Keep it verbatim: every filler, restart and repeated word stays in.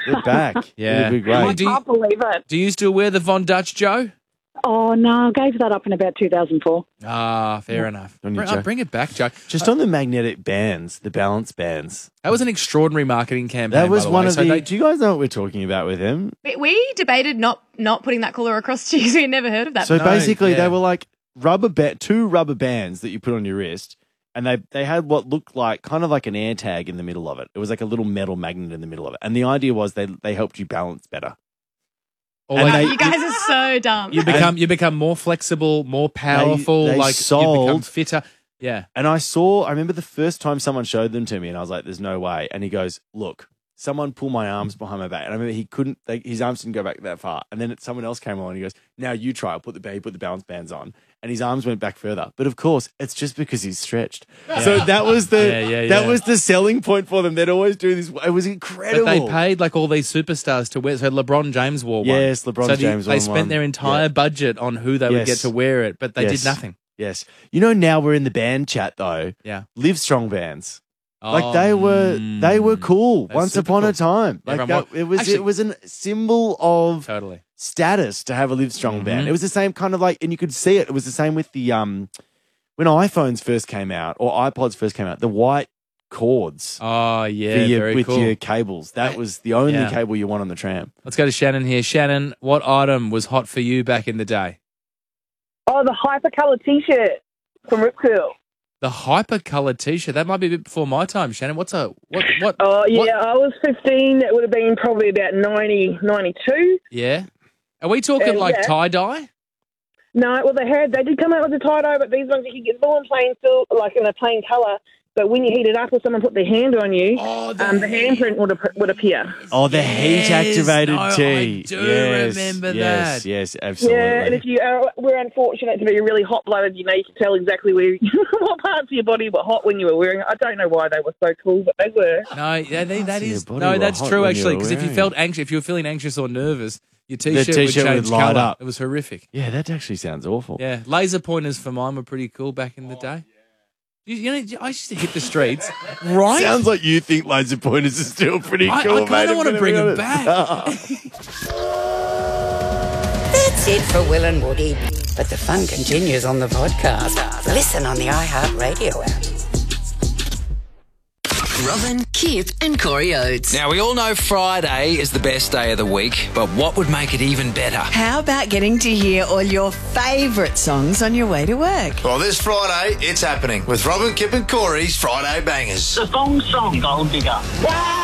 They're back. Yeah. It'd be great. I Do you, can't believe it. do you still wear the Von Dutch, Joe? Oh, no, I gave that up in about two thousand four. Ah, fair enough. On you, Bring, oh, Joe. bring it back, Joe. Just on the magnetic bands, the balance bands. That was an extraordinary marketing campaign. That was by the one way. of So the. they- Do you guys know what we're talking about with him? We- We debated not not putting that colour across to you because we had never heard of that. So No, basically, yeah. they were like rubber ba- two rubber bands that you put on your wrist, and they they had what looked like kind of like an air tag in the middle of it. It was like a little metal magnet in the middle of it, and the idea was they they helped you balance better. or and like- they- you guys are so dumb. you become you become more flexible, more powerful. they like you become sold- fitter. Yeah. And I saw, I remember the first time someone showed them to me, and I was like, "There's no way." And he goes, "Look." Someone pulled my arms behind my back, and I remember he couldn't. Like, his arms didn't go back that far. And then someone else came along, and he goes, "Now you try." I put the he put the balance bands on, and his arms went back further. But of course, it's just because he's stretched. So that was the Yeah, yeah, that yeah. was the selling point for them. They'd always do this. It was But incredible. they paid like all these superstars to wear. So LeBron James wore one. Yes, LeBron so the- James They won spent one. their entire Yeah. budget on who they would Yes. get to wear it, but they Yes. did nothing. Yes, you know now we're in the band chat though. Yeah. Live Strong bands. Like Oh, they were, mm. they were cool That's once super upon a cool. time. Like Everyone that, wa- it was, Actually- it was a symbol of Totally. status to have a Live Strong Mhm. band. It was the same kind of like, and you could see it. It was the same with the um, when iPhones first came out or iPods first came out. The white cords Oh, yeah. for your, very with cool. your cables. That was the only Yeah. cable you want on the tram. Let's go to Shannon here. Shannon, what item was hot for you back in the day? Oh, the hypercolour T-shirt from Rip Curl. The hypercolor T-shirt. That might be a bit before my time, Shannon. What's a what? What? Oh, yeah, what- I was fifteen. That would have been probably about ninety, ninety-two. Yeah. Are we talking Uh, like yeah. tie dye? No, well, they had, they did come out with the tie-dye, but these ones you could get them in plain silk, like in a plain colour. But when you heat it up or someone put their hand on you, Oh, um, the handprint would, ap- would appear. Oh, the heat activated no, tee. I do yes, remember yes, that. Yes, absolutely. Yeah, and if you are, we're unfortunate to be really hot-blooded, you know, you can tell exactly where what parts of your body were hot when you were wearing it. I don't know why they were so cool, but they were. No, yeah, they, that Parts of your is body no, were that's hot true when you actually. were Because if you wearing felt it. anxious, if you were feeling anxious or nervous, your T-shirt would T-shirt would change light color. up. It was horrific. Yeah, that actually sounds awful. Yeah, laser pointers for mine were pretty cool back in the day. You, you know, I used to hit the streets, right? Sounds like you think laser pointers are still pretty I- I cool, kinda mate. wanna I'm bring gonna 'em be back. honest. That's it for Will and Woody. But the fun continues on the podcast. Listen on the iHeartRadio app. Robin, Kip, and Corey Oates. Now, we all know Friday is the best day of the week, but what would make it even better? How about getting to hear all your favourite songs on your way to work? Well, this Friday, it's happening with Robin, Kip and Corey's Friday Bangers. The thong song, Gold Digger.